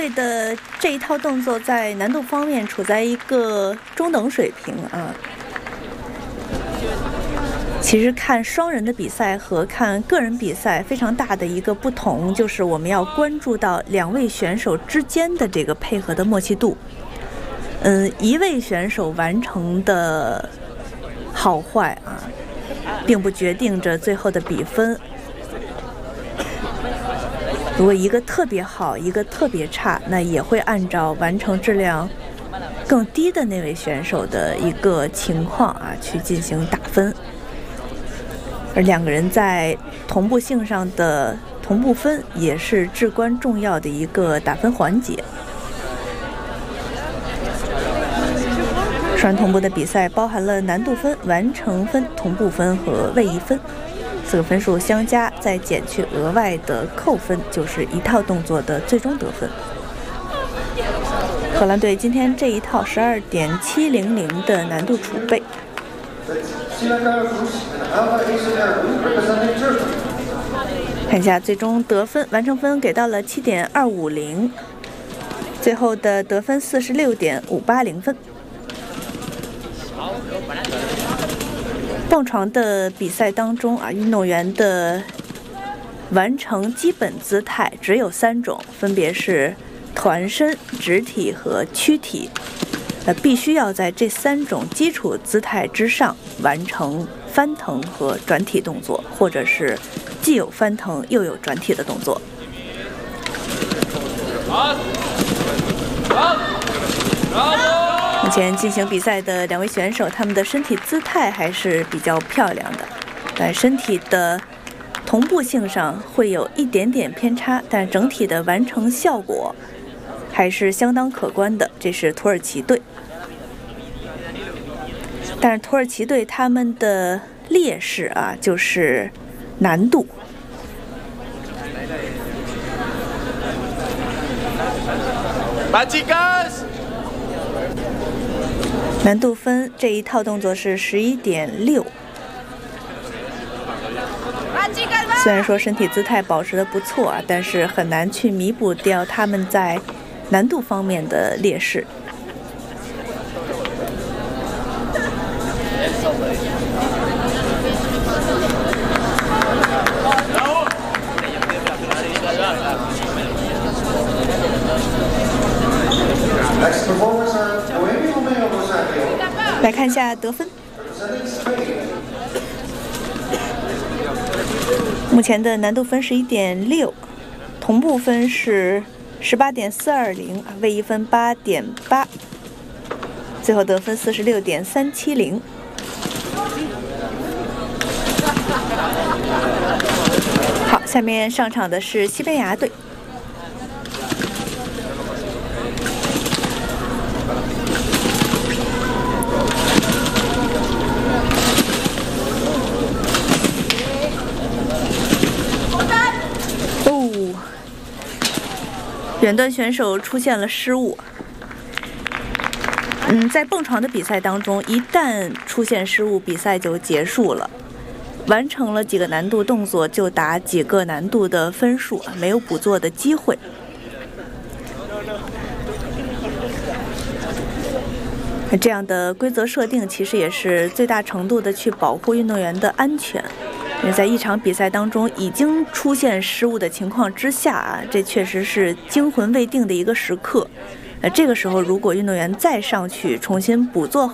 队的这一套动作在难度方面处在一个中等水平啊。其实看双人的比赛和看个人比赛非常大的一个不同，就是我们要关注到两位选手之间的这个配合的默契度。一位选手完成的好坏啊，并不决定着最后的比分。如果一个特别好，一个特别差，那也会按照完成质量更低的那位选手的一个情况啊去进行打分。而两个人在同步性上的同步分也是至关重要的一个打分环节。双人同步的比赛包含了难度分、完成分、同步分和位移分，4个分数相加，再减去额外的扣分，就是一套动作的最终得分。荷兰队今天这一套12.700的难度储备。看一下最终得分，完成分给到了7.250，最后的得分46.580分。蹦床的比赛当中啊，运动员的完成基本姿态只有3种，分别是团身、直体和躯体。必须要在这3种基础姿态之上完成翻腾和转体动作，或者是既有翻腾又有转体的动作。目前进行比赛的2位选手，他们的身体姿态还是比较漂亮的，但身体的同步性上会有一点点偏差，但整体的完成效果还是相当可观的。这是土耳其队，但是土耳其队他们的劣势啊，就是难度。难度分这一套动作是11.6。虽然说身体姿态保持得不错啊，但是很难去弥补掉他们在难度方面的劣势。来看一下得分。目前的难度分11.6，同步分是18.420，位移分8.8，最后得分46.370。好，下面上场的是西班牙队。远端选手出现了失误。在蹦床的比赛当中，一旦出现失误，比赛就结束了。完成了几个难度动作就打几个难度的分数，没有补做的机会。这样的规则设定其实也是最大程度的去保护运动员的安全。因为在一场比赛当中已经出现失误的情况之下啊，这确实是惊魂未定的一个时刻。这个时候如果运动员再上去重新补做